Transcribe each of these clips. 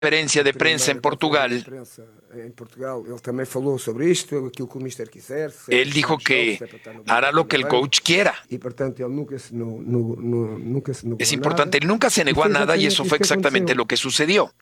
conferencia de prensa en Portugal, Ele também falou sobre isto, aquilo que o Mister quiser, se é él para estar dijo nos jogos, que se é para estar no banco hará ou lo no que el banco, coach quiera. e portanto ele nunca se Es negou a importante, nada, él nunca se e negó a foi nada y eso exatamente fue isso que exactamente aconteceu. lo que sucedió.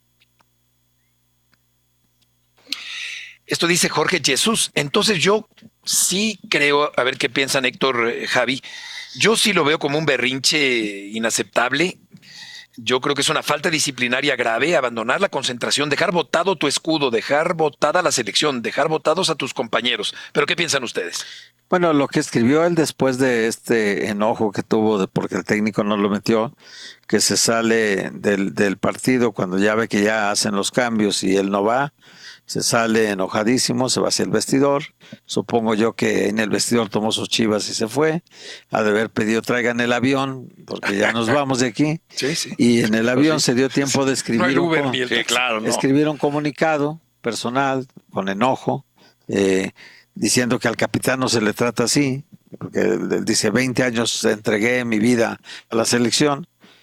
Esto dice Jorge Jesús. Entonces yo sí creo, a ver qué piensan Héctor, Javi, yo sí lo veo como un berrinche inaceptable. Yo creo que es una falta disciplinaria grave abandonar la concentración, dejar botado tu escudo, dejar botada la selección, dejar botados a tus compañeros. ¿Pero qué piensan ustedes? Bueno, lo que escribió él después de este enojo que tuvo porque el técnico no lo metió, que se sale del partido cuando ya ve que ya hacen los cambios y él no va, se sale enojadísimo, se va hacia el vestidor. Supongo yo que en el vestidor tomó sus chivas y se fue. Ha de haber pedido traigan el avión porque ya nos vamos de aquí. Sí, sí. Y en el avión sí. se dio tiempo de No escribir hay Uber ni el Sí, taxi. claro, no. escribir un comunicado personal con enojo, diciendo que al capitán no se le trata así, porque él dice 20 años entregué mi vida a la selección.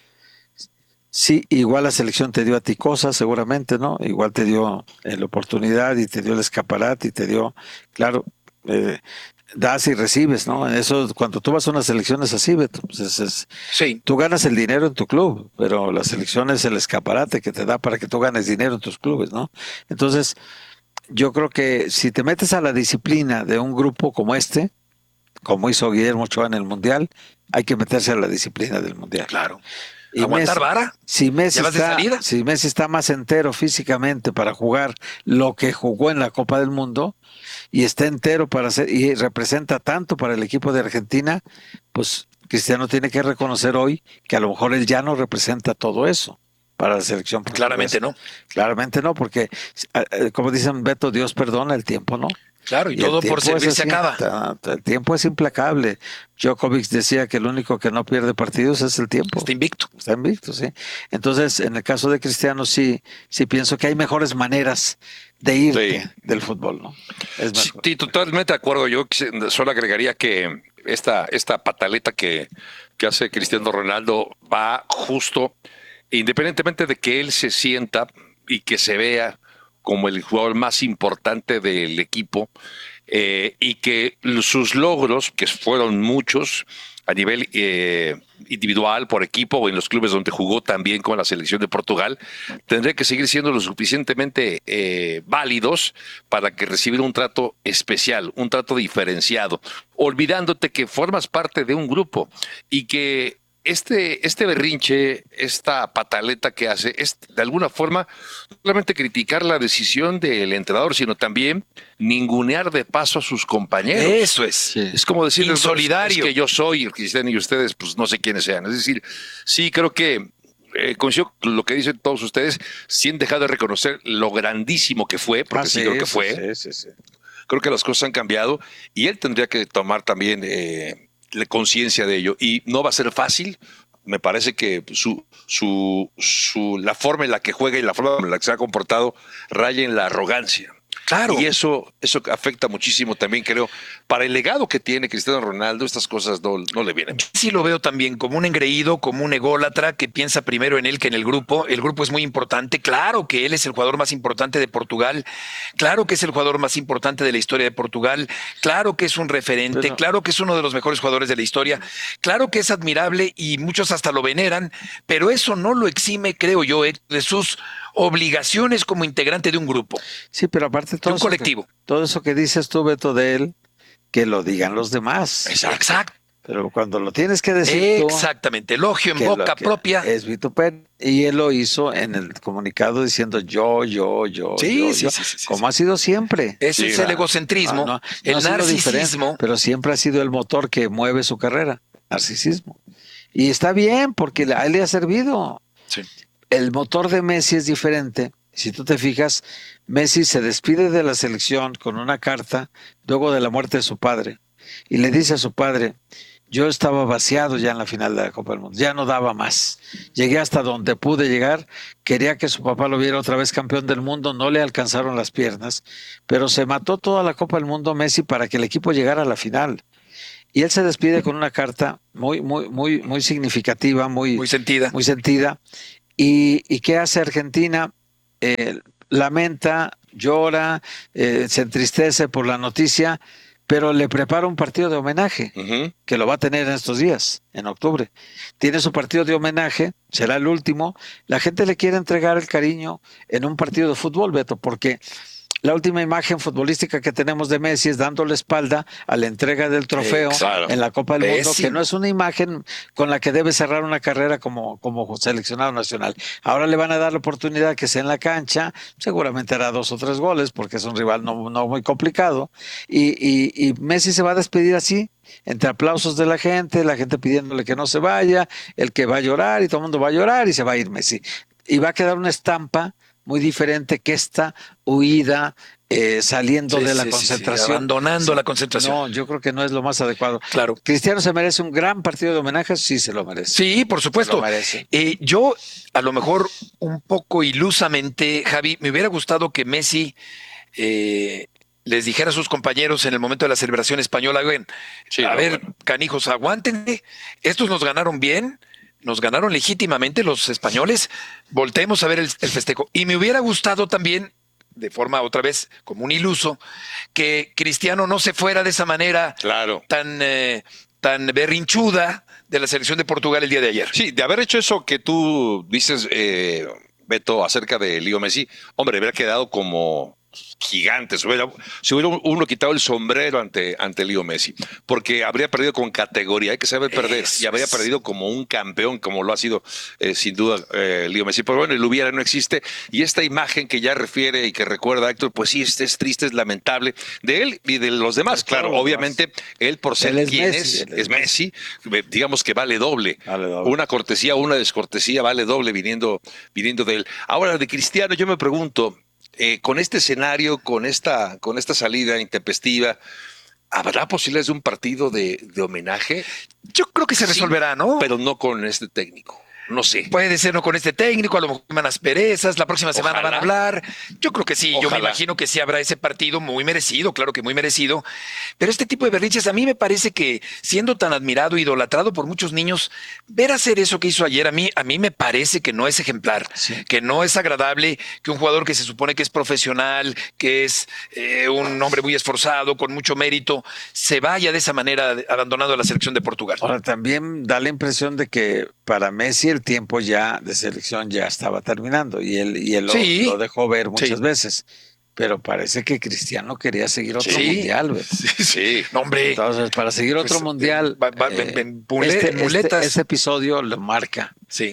Sí, igual la selección te dio a ti cosas, seguramente, ¿no? Igual te dio la oportunidad y te dio el escaparate y te dio, claro, das y recibes, ¿no? Eso, cuando tú vas a unas elecciones así, Beto, pues Sí. tú ganas el dinero en tu club, pero la selección es el escaparate que te da para que tú ganes dinero en tus clubes, ¿no? Entonces, yo creo que si te metes a la disciplina de un grupo como este, como hizo Guillermo Ochoa en el Mundial, hay que meterse a la disciplina del Mundial. Claro. Y ¿Aguantar Messi, vara? si Messi ¿Ya vas de salida? si Messi está más entero físicamente para jugar lo que jugó en la Copa del Mundo y está entero para hacer y representa tanto para el equipo de Argentina, pues Cristiano tiene que reconocer hoy que a lo mejor él ya no representa todo eso para la selección portuguesa. Claramente no. Claramente no, porque como dicen Beto, Dios perdona, el tiempo no. Claro, y Y el todo por tiempo es servir se así, acaba. el tiempo es implacable. Djokovic decía que el único que no pierde partidos es el tiempo. Está invicto. Está invicto, sí. Entonces, en el caso de Cristiano, sí pienso que hay mejores maneras de irte Sí. del fútbol, ¿no? Es Sí, mejor. sí, totalmente de acuerdo. Yo solo agregaría que esta pataleta que hace Cristiano Ronaldo va justo, independientemente de que él se sienta y que se vea como el jugador más importante del equipo, y que sus logros, que fueron muchos a nivel individual, por equipo o en los clubes donde jugó también con la selección de Portugal, tendría que seguir siendo lo suficientemente válidos para que recibiera un trato especial, un trato diferenciado, olvidándote que formas parte de un grupo y que este berrinche, esta pataleta que hace, es de alguna forma no solamente criticar la decisión del entrenador, sino también ningunear de paso a sus compañeros. Eso es. Sí. Es como decir, Insolidario. es que yo soy el Cristiano y ustedes, pues no sé quiénes sean. Es decir, sí creo que coincido con lo que dicen todos ustedes, sin dejar de reconocer lo grandísimo que fue, porque sí creo que fue. Sí. Creo que las cosas han cambiado y él tendría que tomar también la conciencia de ello. Y no va a ser fácil. Me parece que la forma en la que juega y la forma en la que se ha comportado raya en la arrogancia. Claro. Y eso afecta muchísimo también, creo, para el legado que tiene Cristiano Ronaldo. Estas cosas no le vienen. Sí lo veo también como un engreído, como un ególatra que piensa primero en él que en el grupo. El grupo es muy importante. Claro que él es el jugador más importante de Portugal. Claro que es el jugador más importante de la historia de Portugal. Claro que es un referente. Pero, claro que es uno de los mejores jugadores de la historia. Claro que es admirable y muchos hasta lo veneran. Pero eso no lo exime, creo yo, de sus obligaciones como integrante de un grupo. sí, pero aparte todo un colectivo. Todo eso que dices tú, Beto, de él, que lo digan los demás. Exacto. Pero cuando lo tienes que decir tú, Exactamente. Elogio en que boca lo que propia. es vituperio. Y él lo hizo en el comunicado diciendo yo. Sí, Como ha sido siempre. Ese Sí, es el claro. egocentrismo, No el ha sido diferente, narcisismo. pero siempre ha sido el motor que mueve su carrera. Narcisismo. Y está bien, porque a él le ha servido. Sí. El motor de Messi es diferente. Si tú te fijas, Messi se despide de la selección con una carta luego de la muerte de su padre y le dice a su padre: yo estaba vaciado ya en la final de la Copa del Mundo, ya no daba más, llegué hasta donde pude llegar, quería que su papá lo viera otra vez campeón del mundo, no le alcanzaron las piernas, pero se mató toda la Copa del Mundo Messi para que el equipo llegara a la final. Y él se despide con una carta muy significativa, Muy sentida. muy sentida. ¿Y qué hace Argentina? lamenta, llora, se entristece por la noticia, pero le prepara un partido de homenaje, que lo va a tener en estos días, en octubre. Tiene su partido de homenaje, será el último. La gente le quiere entregar el cariño en un partido de fútbol, Beto, porque la última imagen futbolística que tenemos de Messi es dándole espalda a la entrega del trofeo Claro. en la Copa del Mundo, Pésimo. que no es una imagen con la que debe cerrar una carrera como seleccionado nacional. Ahora le van a dar la oportunidad que sea en la cancha, seguramente hará 2 o 3 goles, porque es un rival no muy complicado, y Messi se va a despedir así, entre aplausos de la gente pidiéndole que no se vaya, el que va a llorar y todo el mundo va a llorar y se va a ir Messi. Y va a quedar una estampa muy diferente que esta huida, saliendo de la concentración. Abandonando la concentración. No, yo creo que no es lo más adecuado. Claro. Cristiano se merece un gran partido de homenaje, sí se lo merece. Sí, por supuesto. Lo merece. Yo, a lo mejor, un poco ilusamente, Javi, me hubiera gustado que Messi les dijera a sus compañeros en el momento de la celebración española, "Oigan, Sí, a no, ver, bueno. canijos, aguántense, estos nos ganaron bien, nos ganaron legítimamente los españoles, volteemos a ver el festejo". Y me hubiera gustado también, de forma otra vez como un iluso, que Cristiano no se fuera de esa manera Claro. tan berrinchuda de la selección de Portugal el día de ayer. Sí, de haber hecho eso que tú dices, Beto, acerca de Leo Messi, hombre, hubiera quedado como gigante. Se hubiera uno quitado el sombrero ante Leo Messi, porque habría perdido con categoría. Hay que saber perder. Eso Y habría es. perdido como un campeón, como lo ha sido sin duda Leo Messi. Pero bueno, el hubiera no existe. Y esta imagen que ya refiere y que recuerda a Héctor, pues sí, es triste, es lamentable de él y de los demás. De Claro, todos los obviamente, él por ser Él es quien Messi, él es Messi, digamos que vale doble. Vale doble. Una cortesía o una descortesía vale doble viniendo de él. Ahora, de Cristiano, yo me pregunto, con este escenario, con esta salida intempestiva, ¿habrá posibilidades de un partido de homenaje? Yo creo que se Sí, resolverá, ¿no? Pero no con este técnico. No sé. Puede ser no con este técnico, a lo mejor van asperezas, la próxima semana Ojalá. van a hablar. Yo creo que sí, yo me Ojalá. imagino que sí habrá ese partido muy merecido, claro que muy merecido. Pero este tipo de berrinches, a mí me parece que siendo tan admirado, idolatrado por muchos niños, ver hacer eso que hizo ayer, a mí me parece que no es ejemplar, Sí. que no es agradable que un jugador que se supone que es profesional, que es un hombre muy esforzado, con mucho mérito, se vaya de esa manera abandonado a la selección de Portugal. Ahora también da la impresión de que para Messi el tiempo ya de selección ya estaba terminando y él Sí. lo dejó ver muchas Sí. veces. Pero parece que Cristiano quería seguir otro Sí. mundial, Beto. Sí. No, hombre. Entonces, para seguir otro Pues, mundial, en muletas. este episodio lo marca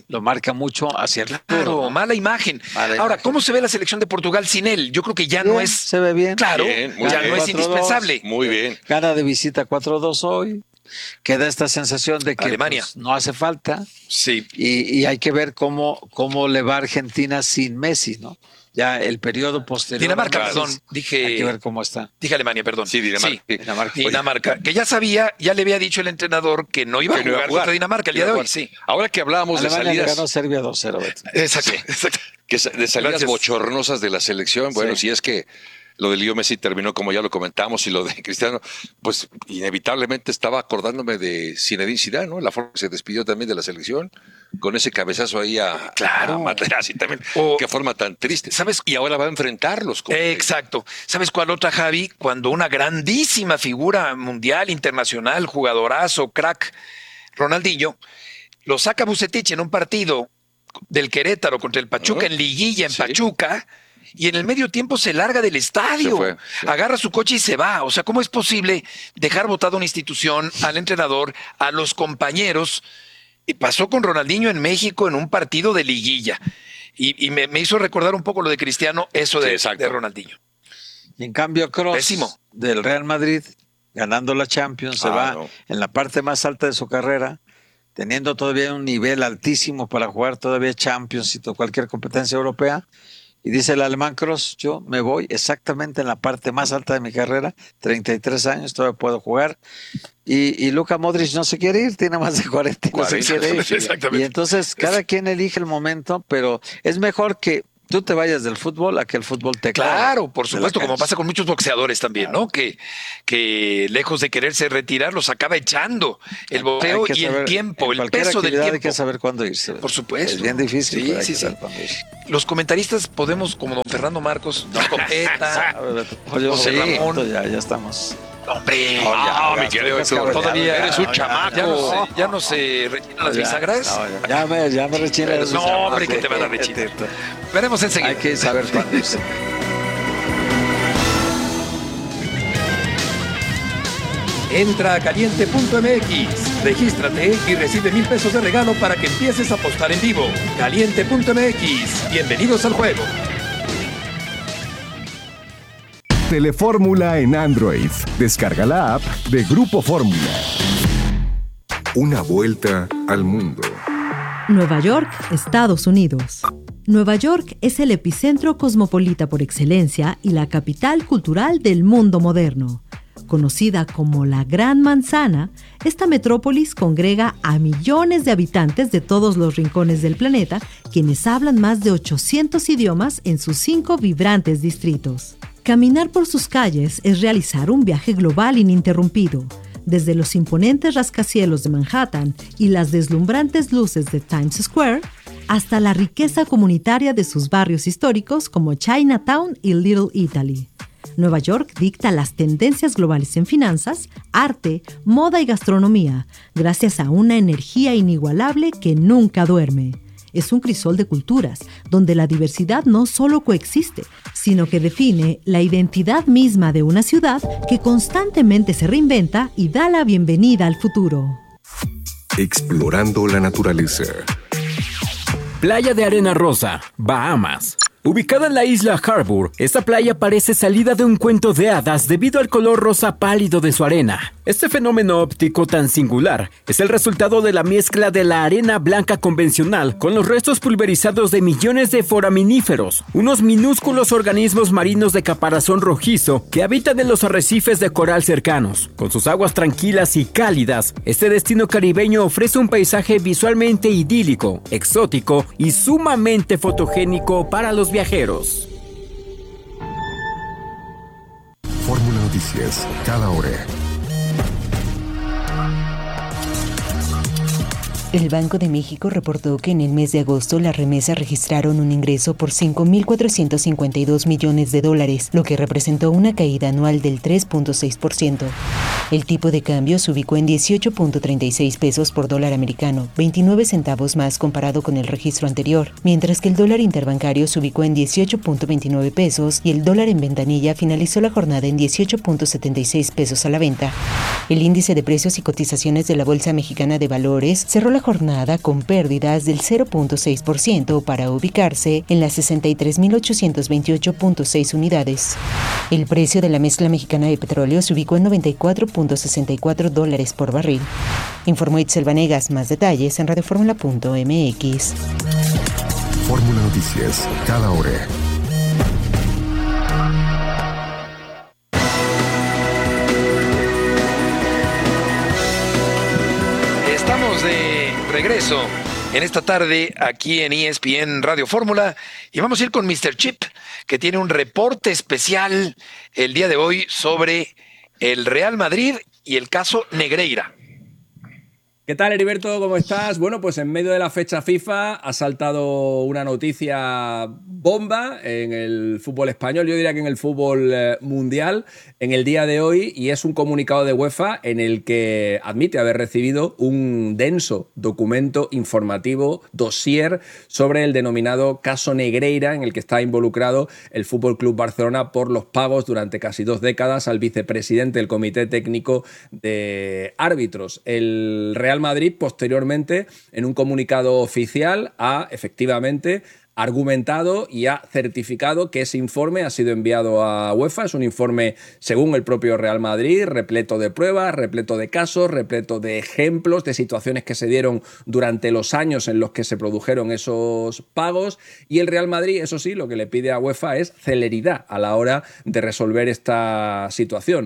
mucho hacia el futuro, Claro, ¿no? mala imagen. Mala Ahora, imagen. ¿cómo se ve la selección de Portugal sin él? Yo creo que ya Bien, no es. se ve bien. Claro, Bien, muy ya bien. no es 4-2. indispensable. Muy bien. Gana de visita 4-2 hoy. Queda esta sensación de que Alemania. pues, no hace falta. Sí. Y hay que ver cómo le va a Argentina sin Messi, ¿no? Ya el periodo posterior. Dinamarca, a Messi, perdón. Hay que ver cómo está. Dije Alemania, perdón. Sí, Dinamarca. Sí. Dinamarca. Dinamarca. Que ya sabía, ya le había dicho el entrenador que no iba a Que no iba a jugar jugar. contra Dinamarca el día de hoy. Sí. Ahora que hablábamos Alemania de le ganó salidas, a Serbia 2-0, Beto. Exacto. Exacto. de salidas Gracias. bochornosas de la selección, bueno, Sí. si es que lo de Leo Messi terminó como ya lo comentamos y lo de Cristiano, pues inevitablemente estaba acordándome de Zinedine Zidane, ¿no? La forma que se despidió también de la selección con ese cabezazo ahí a Materazzi también. O- Qué forma tan triste. ¿Sabes? Y ahora va a enfrentarlos. Exacto. ¿Sabes cuál otra, Javi? Cuando una grandísima figura mundial, internacional, jugadorazo, crack, Ronaldinho, lo saca Vucetich en un partido del Querétaro contra el Pachuca en liguilla en Sí. Pachuca, y en el medio tiempo se larga del estadio, Se fue, sí. agarra su coche y se va. O sea, ¿cómo es posible dejar botada una institución, al entrenador, a los compañeros? Y pasó con Ronaldinho en México en un partido de liguilla. Y me hizo recordar un poco lo de Cristiano, eso Sí, de exacto. Ronaldinho. Y en cambio, Kroos Pésimo. del Real Madrid, ganando la Champions, se va no. en la parte más alta de su carrera, teniendo todavía un nivel altísimo para jugar todavía Champions y cualquier competencia europea. Y dice el alemán Kroos, yo me voy exactamente en la parte más alta de mi carrera, 33 años, todavía puedo jugar. Y Luka Modric no se quiere ir, tiene más de 40 y no se 40, quiere ir. exactamente. Y entonces cada quien elige el momento, pero es mejor que tú te vayas del fútbol a que el fútbol te Claro, por de la supuesto, como cancha. pasa con muchos boxeadores también, ¿no? Que lejos de quererse retirar, los acaba echando el boxeo Hay que y el saber, tiempo, en el cualquier peso del actividad tiempo. Hay que saber cuándo irse. Por supuesto. Es bien difícil. Sí, pero hay sí, que sí. saber cuándo irse. Los comentaristas podemos, como don Fernando Marcos, don Copeta, Oye, José sí, Ramón. ya estamos. Hombre, No, mi ya, querido estoy Héctor, cascabeleado. todavía eres un chamaco. ya no se retiran las bisagras. No, ya me rechina las No, bisagras. hombre, que te van a rechinar. Veremos enseguida. Hay que saber cuándo irse. Entra a caliente.mx, regístrate y recibe 1,000 pesos de regalo para que empieces a apostar en vivo. Caliente.mx, bienvenidos al juego. Telefórmula en Android. Descarga la app de Grupo Fórmula. Una vuelta al mundo. Nueva York, Estados Unidos. Nueva York es el epicentro cosmopolita por excelencia y la capital cultural del mundo moderno. Conocida como la Gran Manzana, esta metrópolis congrega a millones de habitantes de todos los rincones del planeta, quienes hablan más de 800 idiomas en sus 5 vibrantes distritos. Caminar por sus calles es realizar un viaje global ininterrumpido. Desde los imponentes rascacielos de Manhattan y las deslumbrantes luces de Times Square, hasta la riqueza comunitaria de sus barrios históricos como Chinatown y Little Italy. Nueva York dicta las tendencias globales en finanzas, arte, moda y gastronomía, gracias a una energía inigualable que nunca duerme. Es un crisol de culturas, donde la diversidad no solo coexiste, sino que define la identidad misma de una ciudad que constantemente se reinventa y da la bienvenida al futuro. Explorando la naturaleza. Playa de Arena Rosa, Bahamas. Ubicada en la isla Harbour, esta playa parece salida de un cuento de hadas debido al color rosa pálido de su arena. Este fenómeno óptico tan singular es el resultado de la mezcla de la arena blanca convencional con los restos pulverizados de millones de foraminíferos, unos minúsculos organismos marinos de caparazón rojizo que habitan en los arrecifes de coral cercanos. Con sus aguas tranquilas y cálidas, este destino caribeño ofrece un paisaje visualmente idílico, exótico y sumamente fotogénico para los viajeros. Fórmula Noticias, cada hora. El Banco de México reportó que en el mes de agosto las remesas registraron un ingreso por 5.452 millones de dólares, lo que representó una caída anual del 3.6%. El tipo de cambio se ubicó en 18.36 pesos por dólar americano, 29 centavos más comparado con el registro anterior, mientras que el dólar interbancario se ubicó en 18.29 pesos y el dólar en ventanilla finalizó la jornada en 18.76 pesos a la venta. El índice de precios y cotizaciones de la Bolsa Mexicana de Valores cerró la jornada con pérdidas del 0.6% para ubicarse en las 63.828.6 unidades. El precio de la mezcla mexicana de petróleo se ubicó en $94.64 por barril. Informó Itzel Vanegas. Más detalles en radioformula.mx. Fórmula Noticias, cada hora. Estamos de regreso en esta tarde aquí en ESPN Radio Fórmula y vamos a ir con Mr. Chip, que tiene un reporte especial el día de hoy sobre el Real Madrid y el caso Negreira. ¿Qué tal, Heriberto? ¿Cómo estás? Bueno, pues en medio de la fecha FIFA ha saltado una noticia bomba en el fútbol español, yo diría que en el fútbol mundial, en el día de hoy, y es un comunicado de UEFA en el que admite haber recibido un denso documento informativo, dossier, sobre el denominado caso Negreira, en el que está involucrado el Fútbol Club Barcelona por los pagos durante casi 2 décadas al vicepresidente del Comité Técnico de Árbitros. El Real Madrid, posteriormente, en un comunicado oficial, ha efectivamente argumentado y ha certificado que ese informe ha sido enviado a UEFA. Es un informe, según el propio Real Madrid, repleto de pruebas, repleto de casos, repleto de ejemplos, de situaciones que se dieron durante los años en los que se produjeron esos pagos. Y el Real Madrid, eso sí, lo que le pide a UEFA es celeridad a la hora de resolver esta situación.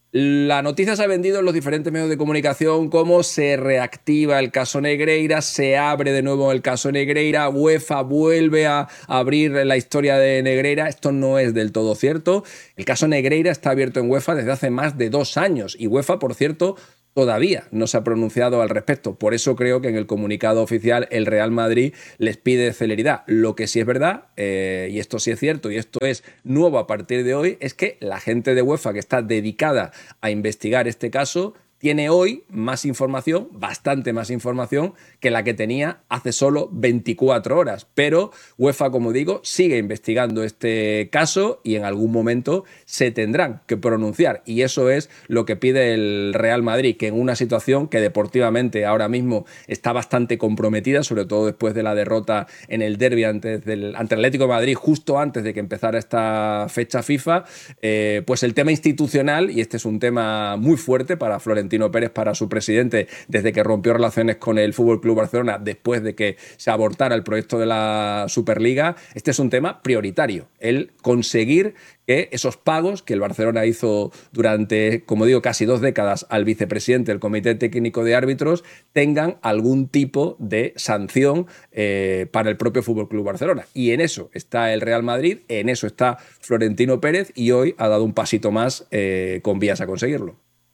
La noticia se ha vendido en los diferentes medios de comunicación como se reactiva el caso Negreira, se abre de nuevo el caso Negreira, UEFA vuelve a abrir la historia de Negreira. Esto no es del todo cierto. El caso Negreira está abierto en UEFA desde hace más de 2 años y UEFA, por cierto, todavía no se ha pronunciado al respecto. Por eso creo que en el comunicado oficial el Real Madrid les pide celeridad. Lo que sí es verdad, y esto sí es cierto, y esto es nuevo a partir de hoy, es que la gente de UEFA que está dedicada a investigar este caso tiene hoy más información, bastante más información que la que tenía hace solo 24 horas. Pero UEFA, como digo, sigue investigando este caso y en algún momento se tendrán que pronunciar. Y eso es lo que pide el Real Madrid, que en una situación que deportivamente ahora mismo está bastante comprometida, sobre todo después de la derrota en el derbi ante el Atlético de Madrid, justo antes de que empezara esta fecha FIFA, pues el tema institucional, y este es un tema muy fuerte para Florentino Pérez, para su presidente, desde que rompió relaciones con el FC Barcelona después de que se abortara el proyecto de la Superliga, este es un tema prioritario, el conseguir que esos pagos que el Barcelona hizo durante, como digo, casi 2 décadas al vicepresidente del Comité Técnico de Árbitros tengan algún tipo de sanción para el propio FC Barcelona. Y en eso está el Real Madrid, en eso está Florentino Pérez, y hoy ha dado un pasito más con vías a conseguirlo.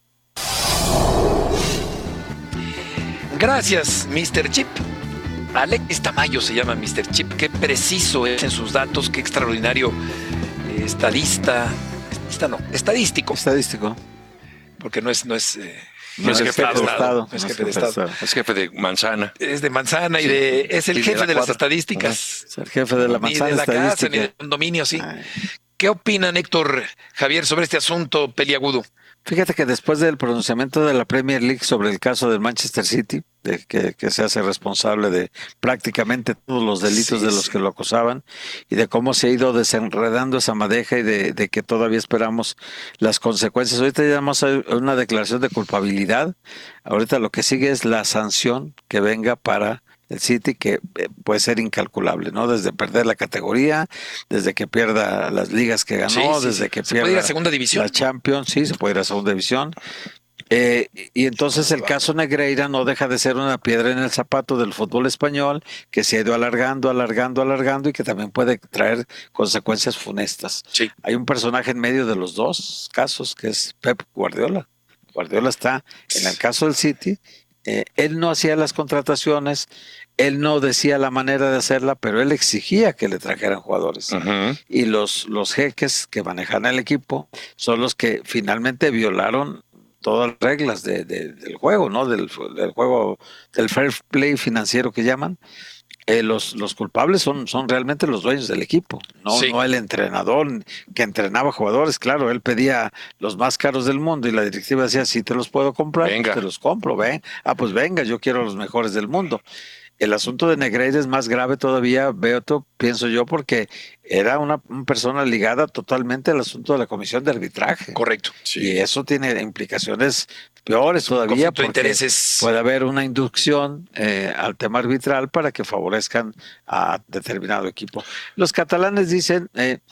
Gracias, Mr. Chip. Alexis Tamayo se llama Mr. Chip. Qué preciso es en sus datos, qué extraordinario estadístico. Porque no es jefe de Estado. No es jefe de Estado. Es jefe de manzana. Es de manzana y es el jefe de las estadísticas. Es el jefe de la manzana ni de la estadística. casa, ni de condominio, sí. ¿Qué opinan, Héctor, Javier, sobre este asunto peliagudo? Fíjate que después del pronunciamiento de la Premier League sobre el caso del Manchester City, de que se hace responsable de prácticamente todos los delitos de los que lo acusaban, y de cómo se ha ido desenredando esa madeja y de que todavía esperamos las consecuencias. Ahorita ya vamos a una declaración de culpabilidad. Ahorita lo que sigue es la sanción que venga para el City, que puede ser incalculable, ¿no? Desde perder la categoría, desde que pierda las ligas que ganó, desde que pierda puede ir a segunda división. La Champions, sí, se puede ir a segunda división. Y entonces el caso Negreira no deja de ser una piedra en el zapato del fútbol español, que se ha ido alargando y que también puede traer consecuencias funestas. Sí. Hay un personaje en medio de los dos casos, que es Pep Guardiola. Guardiola está en el caso del City. Él no hacía las contrataciones, él no decía la manera de hacerla, pero él exigía que le trajeran jugadores. Uh-huh. Y los jeques que manejan el equipo son los que finalmente violaron todas las reglas del juego, ¿no? Del juego, del fair play financiero que llaman. Los culpables son realmente los dueños del equipo, no el entrenador que entrenaba jugadores. Claro, él pedía los más caros del mundo y la directiva decía, si te los puedo comprar, te los compro, pues venga, yo quiero los mejores del mundo. El asunto de Negreira es más grave todavía, Beto, pienso yo, porque era una persona ligada totalmente al asunto de la comisión de arbitraje. Correcto. Sí. Y eso tiene implicaciones peores todavía, porque puede haber una inducción al tema arbitral para que favorezcan a determinado equipo. Los catalanes dicen,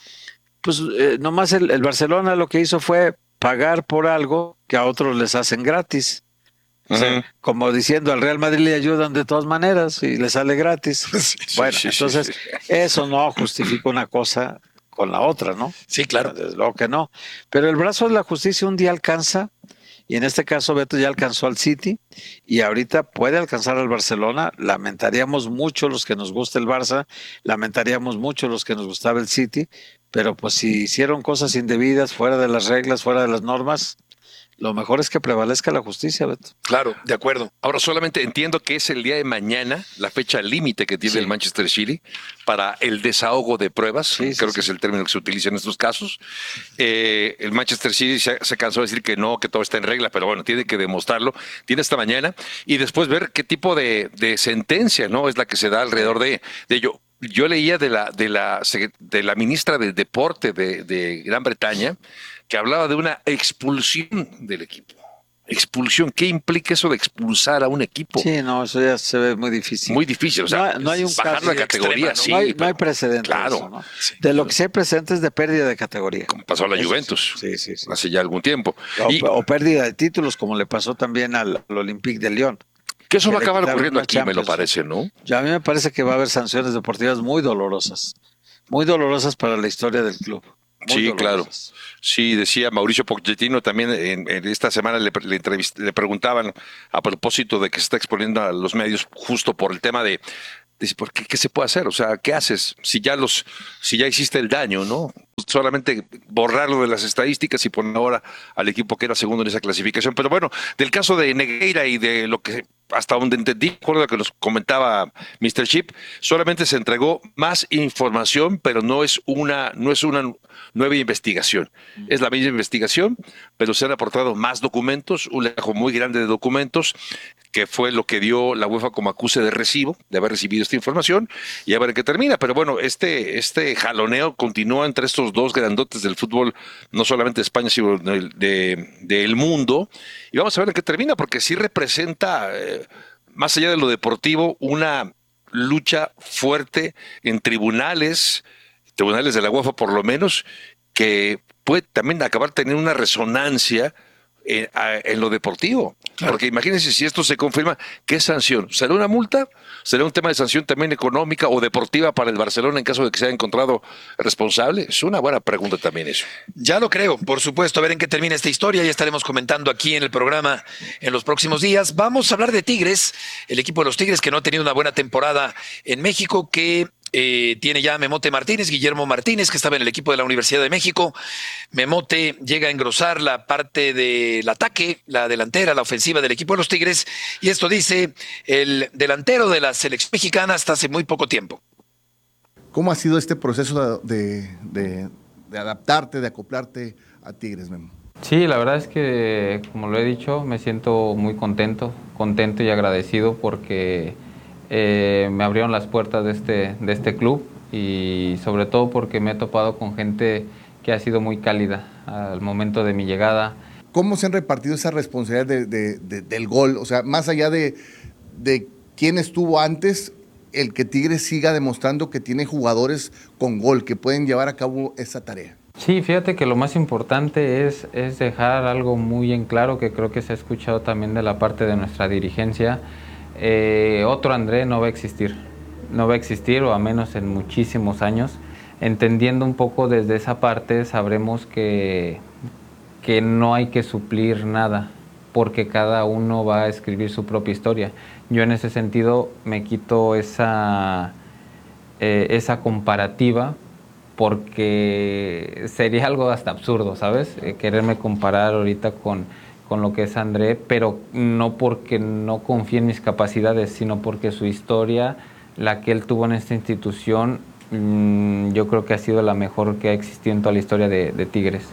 nomás el Barcelona lo que hizo fue pagar por algo que a otros les hacen gratis. O sea, como diciendo, al Real Madrid le ayudan de todas maneras y le sale gratis. Entonces, eso no justifica una cosa con la otra, ¿no? Sí, claro. Desde luego que no. Pero el brazo de la justicia un día alcanza, y en este caso Beto ya alcanzó al City, y ahorita puede alcanzar al Barcelona. Lamentaríamos mucho los que nos gusta el Barça, lamentaríamos mucho los que nos gustaba el City, pero pues si hicieron cosas indebidas, fuera de las reglas, fuera de las normas, lo mejor es que prevalezca la justicia, Beto. Claro, de acuerdo. Ahora solamente entiendo que es el día de mañana, la fecha límite que tiene el Manchester City para el desahogo de pruebas. Creo que es el término que se utiliza en estos casos. El Manchester City se cansó de decir que no, que todo está en regla, pero bueno, tiene que demostrarlo. Tiene esta mañana y después ver qué tipo de sentencia, ¿no? Es la que se da alrededor de ello. Yo leía de la ministra de Deporte de Gran Bretaña que hablaba de una expulsión del equipo. Expulsión, ¿qué implica eso de expulsar a un equipo? Sí, no, eso ya se ve muy difícil. Muy difícil, o sea, no hay un bajar caso la categoría, extrema, sí. no hay precedentes. Claro. Eso, ¿no? De lo que sí hay precedentes de pérdida de categoría. Como pasó a la Eso Juventus sí, hace ya algún tiempo. O pérdida de títulos, como le pasó también al Olympique de Lyon. Que eso va a le acabar quitaron ocurriendo la aquí, me lo Champions. parece, ¿no? Ya a mí me parece que va a haber sanciones deportivas muy dolorosas para la historia del club. Muy Sí, dolorosas. claro. Sí, decía Mauricio Pochettino también en esta semana le preguntaban a propósito de que se está exponiendo a los medios justo por el tema de dice, ¿por qué se puede hacer? O sea, ¿qué haces si ya hiciste el daño, ¿no? Solamente borrarlo de las estadísticas y poner ahora al equipo que era segundo en esa clasificación. Pero bueno, del caso de Negreira y de lo que hasta donde entendí, recuerdo lo que nos comentaba Mr. Chip, solamente se entregó más información, pero no es una nueva investigación. Es la misma investigación, pero se han aportado más documentos, un legajo muy grande de documentos, que fue lo que dio la UEFA como acuse de recibo, de haber recibido esta información, y a ver en qué termina. Pero bueno, este jaloneo continúa entre estos dos grandotes del fútbol, no solamente de España, sino del mundo, y vamos a ver en qué termina, porque sí representa, más allá de lo deportivo, una lucha fuerte en tribunales de la UEFA por lo menos, que puede también acabar teniendo una resonancia en lo deportivo. Claro. Porque imagínense si esto se confirma, ¿qué sanción? ¿Será una multa? ¿Será un tema de sanción también económica o deportiva para el Barcelona en caso de que sea encontrado responsable? Es una buena pregunta también eso. Ya lo creo, por supuesto, a ver en qué termina esta historia, ya estaremos comentando aquí en el programa en los próximos días. Vamos a hablar de Tigres, el equipo de los Tigres que no ha tenido una buena temporada en México, que tiene ya a Memote Martínez, Guillermo Martínez, que estaba en el equipo de la Universidad de México. Memote llega a engrosar la parte del ataque, la delantera, la ofensiva del equipo de los Tigres, y esto dice el delantero de la selección mexicana hasta hace muy poco tiempo. ¿Cómo ha sido este proceso de adaptarte, de acoplarte a Tigres, Memo? Sí, la verdad es que, como lo he dicho, me siento muy contento y agradecido porque me abrieron las puertas de este club y sobre todo porque me he topado con gente que ha sido muy cálida al momento de mi llegada. ¿Cómo se han repartido esa responsabilidad del gol? O sea, más allá de quién estuvo antes, el que Tigres siga demostrando que tiene jugadores con gol que pueden llevar a cabo esa tarea. Sí, fíjate que lo más importante es dejar algo muy en claro, que creo que se ha escuchado también de la parte de nuestra dirigencia. Otro André no va a existir o a menos en muchísimos años. Entendiendo un poco desde esa parte, sabremos que no hay que suplir nada, porque cada uno va a escribir su propia historia. Yo en ese sentido me quito esa comparativa, porque sería algo hasta absurdo, ¿sabes? Quererme comparar ahorita con lo que es André, pero no porque no confíe en mis capacidades, sino porque su historia, la que él tuvo en esta institución, yo creo que ha sido la mejor que ha existido en toda la historia de Tigres.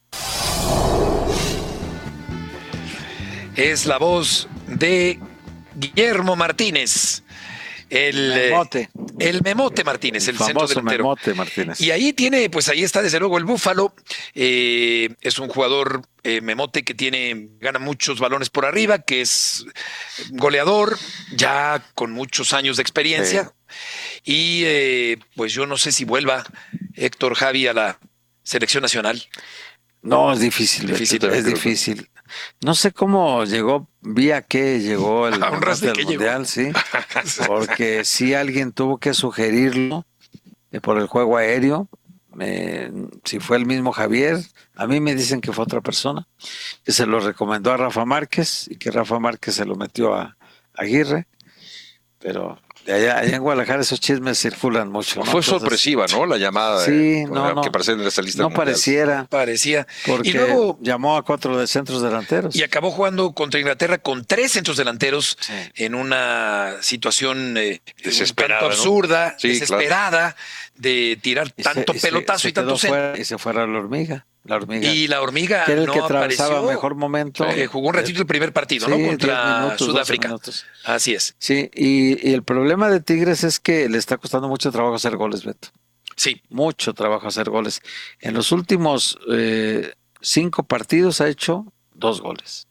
Es la voz de Guillermo Martínez. El Memote Martínez, el centro delantero. Memote Martínez. Y ahí ahí está desde luego el Búfalo. Es un jugador, Memote, que gana muchos balones por arriba, que es goleador, ya con muchos años de experiencia. Sí. Y pues yo no sé si vuelva Héctor, Javi, a la selección nacional. No, es difícil. Es difícil. No sé cómo llegó, vía que llegó el Mundial, sí, porque sí alguien tuvo que sugerirlo por el juego aéreo, si fue el mismo Javier, a mí me dicen que fue otra persona, que se lo recomendó a Rafa Márquez y que Rafa Márquez se lo metió a Aguirre, pero allá en Guadalajara esos chismes circulan mucho, ¿no? Fue sorpresiva, ¿no? La llamada sí, que aparecía en esa lista. No parecía. Porque y luego llamó a 4 centros delanteros. Y acabó jugando contra Inglaterra con 3 centros delanteros, sí, en una situación desesperada, un tanto absurda, ¿no? Sí, desesperada, claro, de tirar tanto pelotazo y tanto centro. Y se fuera la hormiga. Y la hormiga que era el no que atravesaba apareció. Mejor momento. Jugó un ratito el primer partido, sí, ¿no? Contra Sudáfrica. Así es. Sí, y el problema de Tigres es que le está costando mucho trabajo hacer goles, Beto. Sí. Mucho trabajo hacer goles. En los últimos 5 partidos ha hecho 2 goles.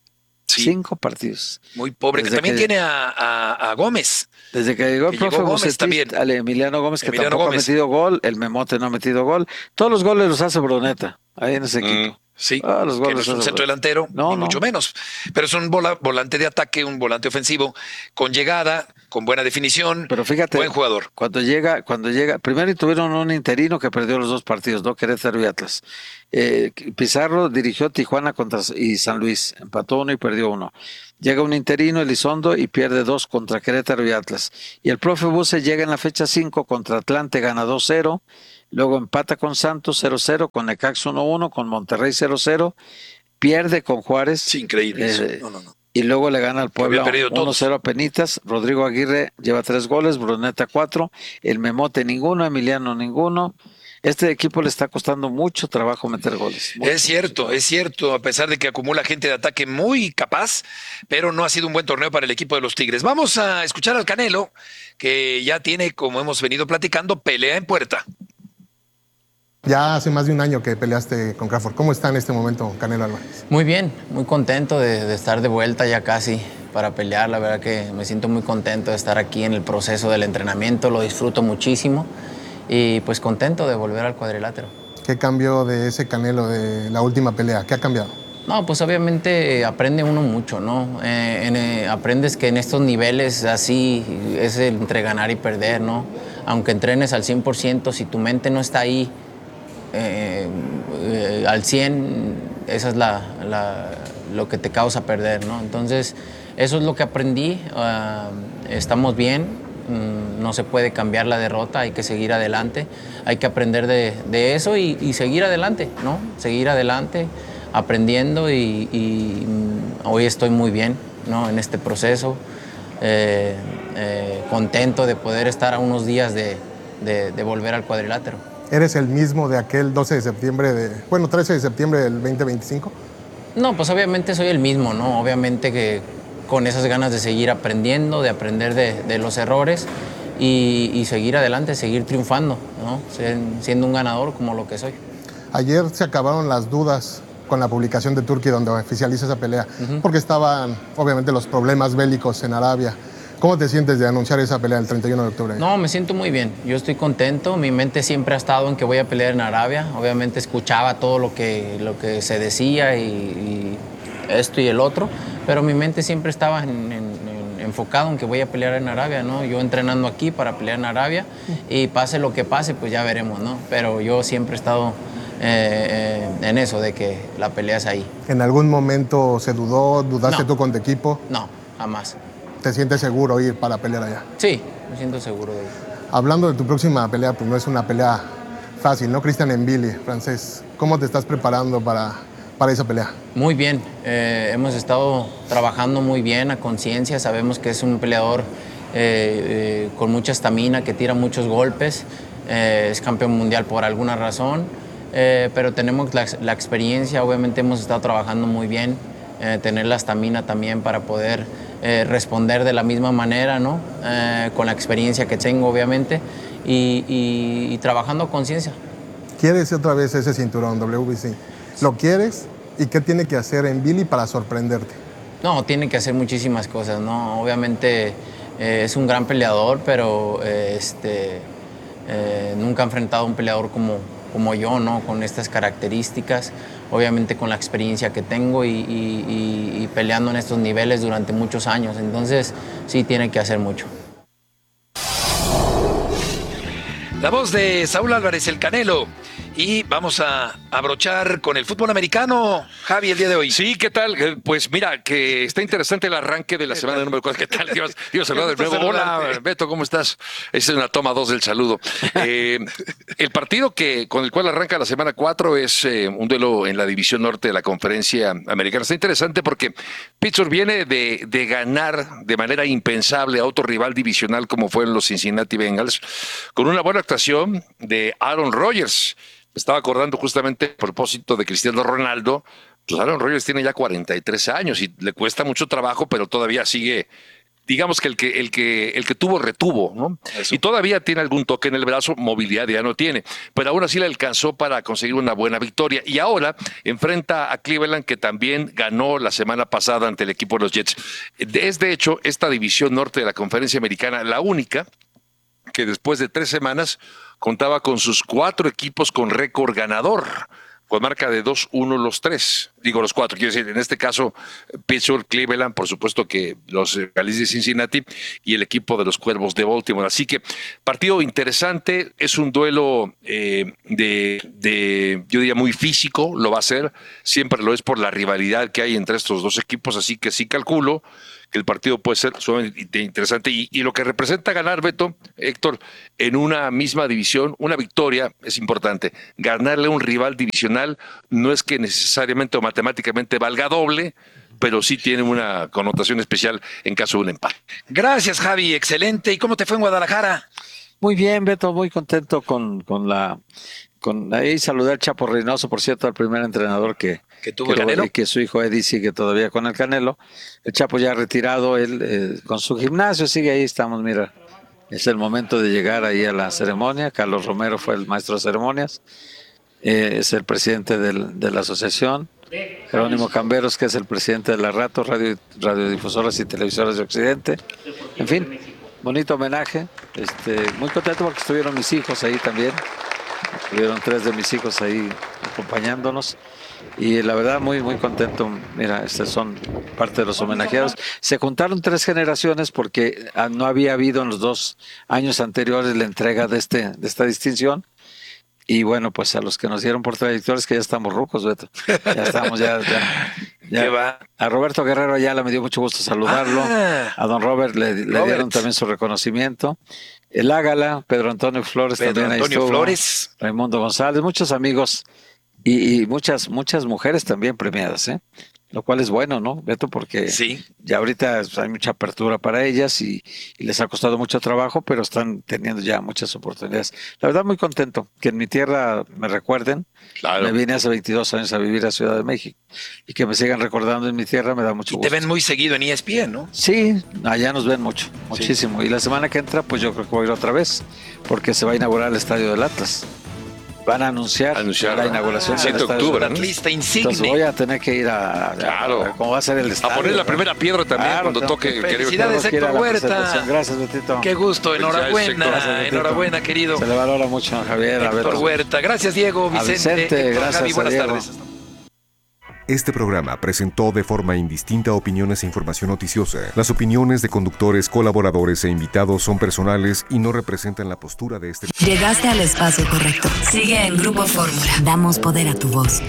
Sí. 5 partidos. Muy pobre, que también tiene a Gómez. Desde que llegó el profe Gómez también. al Emiliano Gómez, que Emiliano tampoco Gómez. ha metido gol, el Memote no ha metido gol. Todos los goles los hace Bruneta, ahí en ese equipo. Sí, los que goles no es un los hace centro delantero, ni mucho menos. Pero es un volante de ataque, un volante ofensivo, con llegada, con buena definición. Pero fíjate, buen jugador. Cuando llega, primero tuvieron un interino que perdió los 2 partidos, ¿no? Querétaro y Atlas. Pizarro dirigió Tijuana y San Luis, empató 1 y perdió 1. Llega un interino, Elizondo, y pierde 2 contra Querétaro y Atlas. Y el profe Buse llega en la fecha 5 contra Atlante, gana 2-0. Luego empata con Santos 0-0, con Necaxa 1-1, con Monterrey 0-0, pierde con Juárez. Sí, increíble eso. No. Y luego le gana al Puebla había perdido 1-0 a Penitas. Rodrigo Aguirre lleva 3 goles, Bruneta 4, el Memote ninguno, Emiliano ninguno. Este equipo le está costando mucho trabajo meter goles. Es cierto, a pesar de que acumula gente de ataque muy capaz, pero no ha sido un buen torneo para el equipo de los Tigres. Vamos a escuchar al Canelo, que ya tiene, como hemos venido platicando, pelea en puerta. Ya hace más de un año que peleaste con Crawford. ¿Cómo está en este momento Canelo Álvarez? Muy bien, muy contento de estar de vuelta ya casi para pelear. La verdad que me siento muy contento de estar aquí en el proceso del entrenamiento, lo disfruto muchísimo y pues contento de volver al cuadrilátero. ¿Qué cambió de ese Canelo de la última pelea? ¿Qué ha cambiado? No, pues obviamente aprende uno mucho, ¿no? Aprendes que en estos niveles así es entre ganar y perder, ¿no? Aunque entrenes al 100%, si tu mente no está ahí, al 100, esa es lo que te causa perder, ¿no? Entonces, eso es lo que aprendí. Estamos bien, no se puede cambiar la derrota, hay que seguir adelante, hay que aprender de eso y seguir adelante, ¿no? Seguir adelante, aprendiendo y hoy estoy muy bien, ¿no? En este proceso, contento de poder estar a unos días de volver al cuadrilátero. ¿Eres el mismo de aquel 12 de septiembre, 13 de septiembre del 2025? No, pues obviamente soy el mismo, ¿no? Obviamente que con esas ganas de seguir aprendiendo, de aprender de los errores y seguir adelante, seguir triunfando, ¿no? Siendo un ganador como lo que soy. Ayer se acabaron las dudas con la publicación de Turquía donde oficializa esa pelea, porque estaban obviamente los problemas bélicos en Arabia. ¿Cómo te sientes de anunciar esa pelea el 31 de octubre? No, me siento muy bien. Yo estoy contento. Mi mente siempre ha estado en que voy a pelear en Arabia. Obviamente escuchaba todo lo que se decía y esto y el otro, pero mi mente siempre estaba enfocado en que voy a pelear en Arabia, ¿no? Yo entrenando aquí para pelear en Arabia y pase lo que pase, pues ya veremos, ¿no? Pero yo siempre he estado en eso, de que la pelea es ahí. ¿En algún momento se dudó? ¿Dudaste tú con tu equipo? No, jamás. ¿Te sientes seguro ir para pelear allá? Sí, me siento seguro de ir. Hablando de tu próxima pelea, pues no es una pelea fácil, ¿no? Cristian Mbili, francés. ¿Cómo te estás preparando para esa pelea? Muy bien. Hemos estado trabajando muy bien a conciencia. Sabemos que es un peleador con mucha estamina, que tira muchos golpes. Es campeón mundial por alguna razón. Pero tenemos la experiencia. Obviamente hemos estado trabajando muy bien. Tener la estamina también para poder responder de la misma manera, ¿no? Con la experiencia que tengo, obviamente, y trabajando a conciencia. ¿Quieres otra vez ese cinturón WBC? ¿Lo quieres? ¿Y qué tiene que hacer Mbili para sorprenderte? No, tiene que hacer muchísimas cosas, ¿no? Obviamente es un gran peleador, pero nunca ha enfrentado a un peleador como yo, ¿no? Con estas características. Obviamente con la experiencia que tengo y peleando en estos niveles durante muchos años. Entonces, sí, tiene que hacer mucho. La voz de Saúl Álvarez, el Canelo. Y vamos a abrochar con el fútbol americano, Javi, el día de hoy. Sí, ¿qué tal? Pues mira, que está interesante el arranque de la semana número 4. ¿Qué tal? Dios, de nuevo. Hola, Beto, ¿cómo estás? Esa es una toma 2 del saludo. El partido con el cual arranca la semana 4 es un duelo en la división norte de la conferencia americana. Está interesante porque Pittsburgh viene de ganar de manera impensable a otro rival divisional como fueron los Cincinnati Bengals, con una buena actuación de Aaron Rodgers. Me estaba acordando justamente a propósito de Cristiano Ronaldo. Pues Aaron Rodgers tiene ya 43 años y le cuesta mucho trabajo, pero todavía sigue digamos que el que tuvo, retuvo, ¿no? Eso. Y todavía tiene algún toque en el brazo, movilidad ya no tiene, pero aún así le alcanzó para conseguir una buena victoria. Y ahora enfrenta a Cleveland, que también ganó la semana pasada ante el equipo de los Jets. Es de hecho esta división norte de la Conferencia Americana la única que después de 3 semanas contaba con sus 4 equipos con récord ganador, con marca de 2-1 los 3. Digo los 4, quiero decir, en este caso Pittsburgh, Cleveland, por supuesto que los Phillies de Cincinnati y el equipo de los Cuervos de Baltimore. Así que partido interesante, es un duelo yo diría muy físico, lo va a ser, siempre lo es por la rivalidad que hay entre estos dos equipos, así que sí calculo que el partido puede ser sumamente interesante. Y lo que representa ganar, Beto, Héctor, en una misma división, una victoria es importante. Ganarle a un rival divisional no es que necesariamente o matemáticamente valga doble, pero sí tiene una connotación especial en caso de un empate. Gracias, Javi, excelente. ¿Y cómo te fue en Guadalajara? Muy bien, Beto, muy contento ahí saludé al Chapo Reynoso, por cierto, al primer entrenador que tuvo el Canelo, y que su hijo Eddie sigue todavía con el Canelo. El Chapo ya retirado, él con su gimnasio sigue ahí, estamos, mira, es el momento de llegar ahí a la ceremonia. Carlos Romero fue el maestro de ceremonias, es el presidente de la asociación. Jerónimo Camberos, que es el presidente de la RATO, Radiodifusoras y Televisoras de Occidente. En fin, bonito homenaje, muy contento porque estuvieron mis hijos ahí también. Estuvieron 3 de mis hijos ahí acompañándonos y la verdad muy muy contento. Mira, son parte de los homenajeados. Se juntaron 3 generaciones porque no había habido en los 2 años anteriores la entrega de esta distinción. Y bueno, pues a los que nos dieron por trayectorias, que ya estamos rucos, Beto. Ya estamos, ya va. A Roberto Guerrero Ayala me dio mucho gusto saludarlo. A don Robert le dieron también su reconocimiento. El Ágala, Pedro Antonio Flores también ahí estuvo. Flores. Raimundo González, muchos amigos y muchas mujeres también premiadas, lo cual es bueno, ¿no, Beto? Porque sí, ya ahorita hay mucha apertura para ellas y les ha costado mucho trabajo, pero están teniendo ya muchas oportunidades. La verdad, muy contento que en mi tierra me recuerden. Claro. Me vine hace 22 años a vivir a Ciudad de México y que me sigan recordando en mi tierra me da mucho gusto. Te ven muy seguido en ESPN, ¿no? Sí, allá nos ven muchísimo. Sí. Y la semana que entra, pues yo creo que voy a ir otra vez porque se va a inaugurar el estadio del Atlas. Van a anunciar la inauguración del 7 de octubre, ¿no? Atlista insigne. Entonces voy a tener que ir a cómo va a ser el estadio. A poner la primera piedra también cuando toque. Felicidades, Héctor Huerta. Gracias, Betito. Qué gusto, enhorabuena. Gracias, enhorabuena, querido. Se le valora mucho, Javier. Héctor Huerta. Gracias, Diego, Vicente. Gracias, Javi, buenas Diego. tardes. Este programa presentó de forma indistinta opiniones e información noticiosa. Las opiniones de conductores, colaboradores e invitados son personales y no representan la postura de este... Llegaste al espacio correcto. Sigue en Grupo Fórmula. Damos poder a tu voz.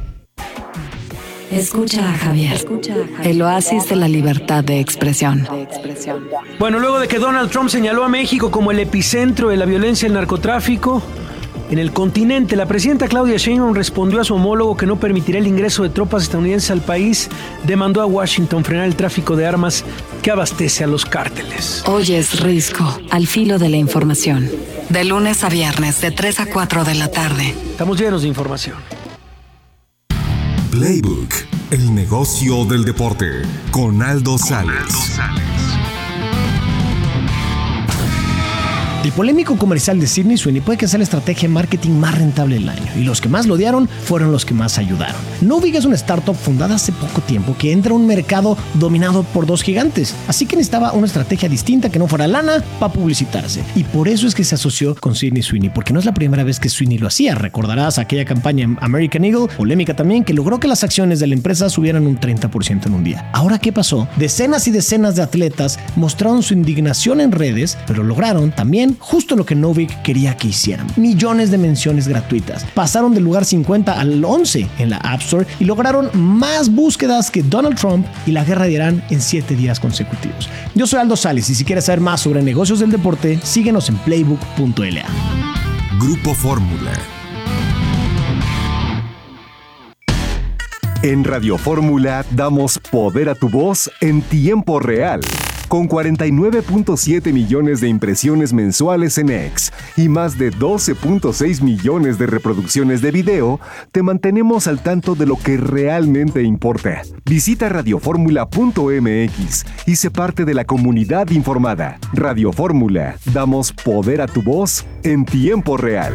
Escucha a Javier. El oasis de la libertad de expresión. Bueno, luego de que Donald Trump señaló a México como el epicentro de la violencia y el narcotráfico en el continente, la presidenta Claudia Sheinbaum respondió a su homólogo que no permitirá el ingreso de tropas estadounidenses al país. Demandó a Washington frenar el tráfico de armas que abastece a los cárteles. Hoy es Risco, al filo de la información. De lunes a viernes, de 3 a 4 de la tarde. Estamos llenos de información. Playbook, el negocio del deporte, con Aldo Sales. El polémico comercial de Sydney Sweeney puede que sea la estrategia de marketing más rentable del año, y los que más lo odiaron fueron los que más ayudaron. Novig es una startup fundada hace poco tiempo que entra a un mercado dominado por 2 gigantes, así que necesitaba una estrategia distinta que no fuera lana para publicitarse, y por eso es que se asoció con Sydney Sweeney, porque no es la primera vez que Sweeney lo hacía. Recordarás aquella campaña en American Eagle, polémica también, que logró que las acciones de la empresa subieran un 30% en un día. Ahora, ¿qué pasó? Decenas y decenas de atletas mostraron su indignación en redes, pero lograron también justo lo que Novig quería que hicieran: millones de menciones gratuitas. Pasaron del lugar 50 al 11 en la App Store y lograron más búsquedas que Donald Trump y la guerra de Irán en 7 días consecutivos. Yo soy Aldo Sales y si quieres saber más sobre negocios del deporte, síguenos en playbook.la. Grupo Fórmula. En Radio Fórmula damos poder a tu voz en tiempo real. Con 49.7 millones de impresiones mensuales en X y más de 12.6 millones de reproducciones de video, te mantenemos al tanto de lo que realmente importa. Visita radioformula.mx y sé parte de la comunidad informada. Radio Fórmula, damos poder a tu voz en tiempo real.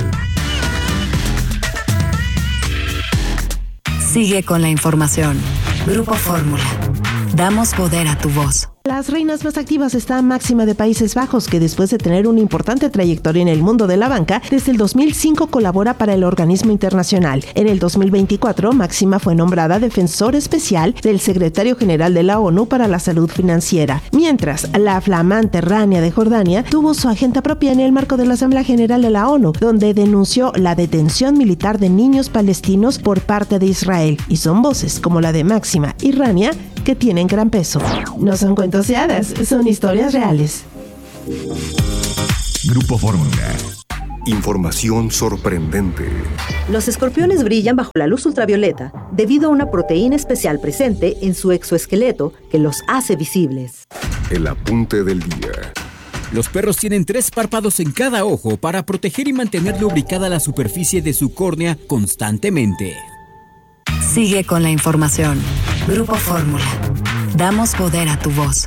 Sigue con la información. Grupo Fórmula. Damos poder a tu voz. Las reinas más activas está Máxima de Países Bajos, que después de tener una importante trayectoria en el mundo de la banca, desde el 2005 colabora para el organismo internacional. En el 2024, Máxima fue nombrada defensor especial del secretario general de la ONU para la salud financiera, mientras la flamante Rania de Jordania tuvo su agenda propia en el marco de la Asamblea General de la ONU, donde denunció la detención militar de niños palestinos por parte de Israel, y son voces como la de Máxima y Rania que tienen gran peso. No son cuentos de hadas, son historias reales. Grupo Fórmula. Información sorprendente. Los escorpiones brillan bajo la luz ultravioleta debido a una proteína especial presente en su exoesqueleto que los hace visibles. El apunte del día. Los perros tienen 3 párpados en cada ojo para proteger y mantener lubricada la superficie de su córnea constantemente. Sigue con la información. Grupo Fórmula. Damos poder a tu voz.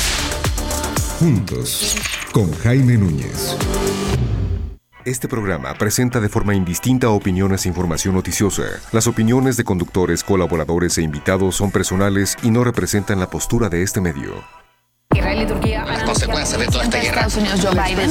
Juntos, con Jaime Núñez. Este programa presenta de forma indistinta opiniones e información noticiosa. Las opiniones de conductores, colaboradores e invitados son personales y no representan la postura de este medio. Israel y Turquía han consecuencias de toda esta guerra. Estados Unidos, Joe Biden.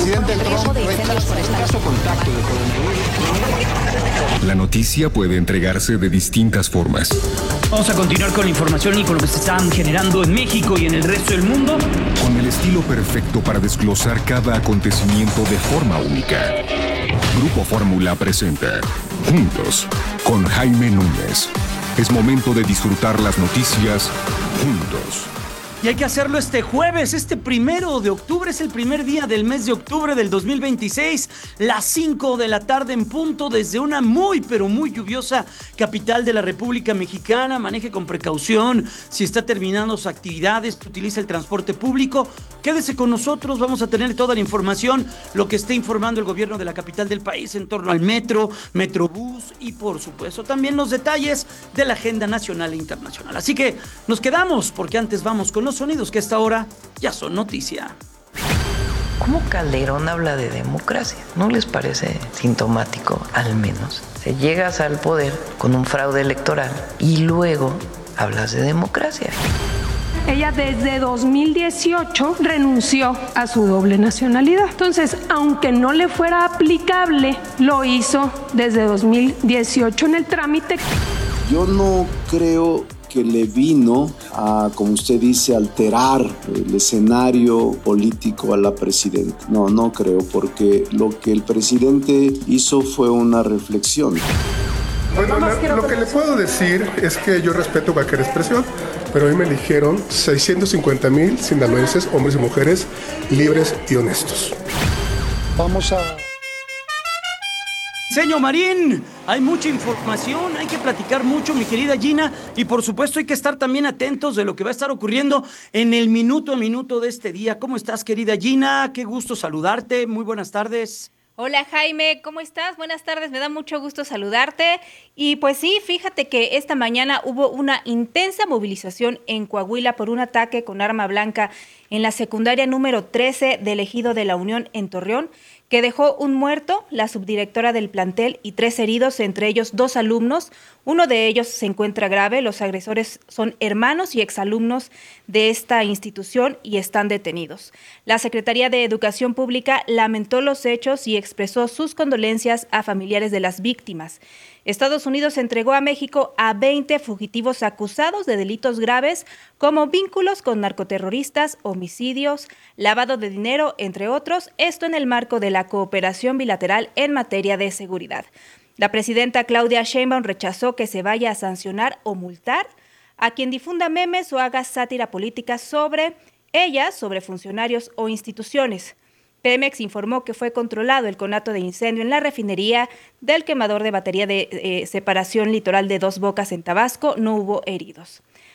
La noticia puede entregarse de distintas formas. Vamos a continuar con la información y con lo que se están generando en México y en el resto del mundo. Con el estilo perfecto para desglosar cada acontecimiento de forma única. Grupo Fórmula presenta Juntos, con Jaime Núñez. Es momento de disfrutar las noticias juntos. Y hay que hacerlo este jueves, este 1 de octubre, es el primer día del mes de octubre del 2026, las 5 de la tarde en punto, desde una muy, pero muy lluviosa capital de la República Mexicana. Maneje con precaución, si está terminando sus actividades, utiliza el transporte público. Quédese con nosotros, vamos a tener toda la información, lo que esté informando el gobierno de la capital del país en torno al metro, Metrobús y por supuesto también los detalles de la agenda nacional e internacional. Así que nos quedamos, porque antes vamos con los sonidos que a esta hora ya son noticia. ¿Cómo Calderón habla de democracia? ¿No les parece sintomático, al menos? Se llegas al poder con un fraude electoral y luego hablas de democracia. Ella desde 2018 renunció a su doble nacionalidad. Entonces, aunque no le fuera aplicable, lo hizo desde 2018 en el trámite. Yo no creo que le vino a, como usted dice, alterar el escenario político a la presidenta. No creo, porque lo que el presidente hizo fue una reflexión. Bueno, lo que le puedo decir es que yo respeto cualquier expresión, pero hoy me eligieron 650,000 sinaloenses, hombres y mujeres, libres y honestos. Vamos a... Señor Marín, hay mucha información, hay que platicar mucho, mi querida Gina, y por supuesto hay que estar también atentos de lo que va a estar ocurriendo en el minuto a minuto de este día. ¿Cómo estás, querida Gina? Qué gusto saludarte, muy buenas tardes. Hola Jaime, ¿cómo estás? Buenas tardes, me da mucho gusto saludarte. Y pues sí, fíjate que esta mañana hubo una intensa movilización en Coahuila por un ataque con arma blanca en la secundaria número 13 del Ejido de la Unión en Torreón, que dejó un muerto, la subdirectora del plantel, y 3 heridos, entre ellos 2 alumnos. Uno de ellos se encuentra grave. Los agresores son hermanos y exalumnos de esta institución y están detenidos. La Secretaría de Educación Pública lamentó los hechos y expresó sus condolencias a familiares de las víctimas. Estados Unidos entregó a México a 20 fugitivos acusados de delitos graves como vínculos con narcoterroristas, homicidios, lavado de dinero, entre otros, esto en el marco de la cooperación bilateral en materia de seguridad. La presidenta Claudia Sheinbaum rechazó que se vaya a sancionar o multar a quien difunda memes o haga sátira política sobre ellas, sobre funcionarios o instituciones. Pemex informó que fue controlado el conato de incendio en la refinería del quemador de batería de separación litoral de Dos Bocas en Tabasco. No hubo heridos.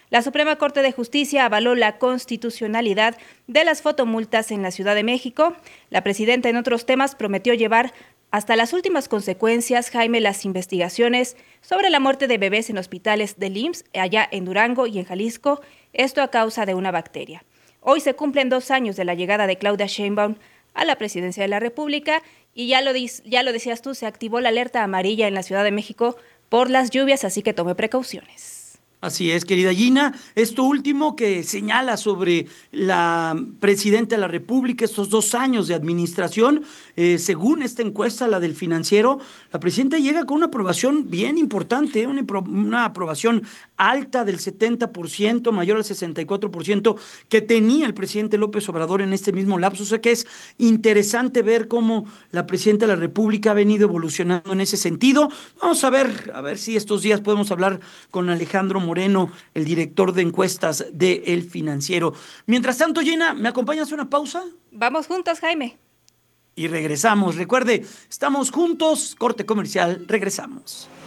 La Suprema Corte de Justicia avaló la constitucionalidad de las fotomultas en la Ciudad de México. La presidenta, en otros temas, prometió llevar hasta las últimas consecuencias, Jaime, las investigaciones sobre la muerte de bebés en hospitales del IMSS, allá en Durango y en Jalisco, esto a causa de una bacteria. Hoy se cumplen 2 años de la llegada de Claudia Sheinbaum a la presidencia de la República y ya lo decías tú, se activó la alerta amarilla en la Ciudad de México por las lluvias, así que tome precauciones. Así es, querida Gina. Esto último que señala sobre la presidenta de la República, estos 2 años de administración, según esta encuesta, la del Financiero, la presidenta llega con una aprobación bien importante, una aprobación alta del 70%, mayor al 64% que tenía el presidente López Obrador en este mismo lapso. O sea que es interesante ver cómo la presidenta de la República ha venido evolucionando en ese sentido. Vamos a ver si estos días podemos hablar con Alejandro Moreno, el director de encuestas de El Financiero. Mientras tanto, Gina, ¿me acompañas a una pausa? Vamos juntos, Jaime. Y regresamos. Recuerde, estamos juntos, corte comercial, regresamos.